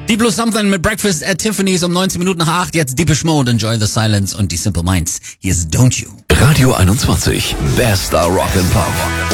Deep Blue Something mit Breakfast at Tiffany's um 19 Minuten nach 8. Jetzt Deepish Mode, Enjoy the Silence und die Simple Minds. Hier ist Don't You. Radio 21, bester Rock and Pop.